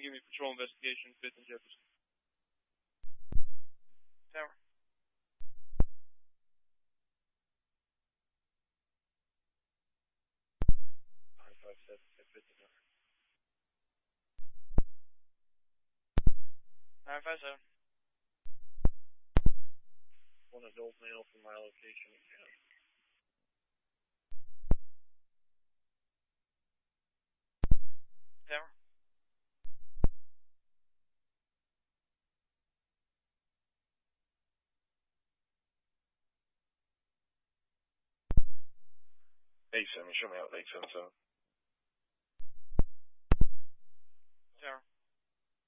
give me patrol investigation, 5th and Jefferson. Tower. Nine five seven. One adult male from my location again. Tower. Hey, 7, show me out, 877.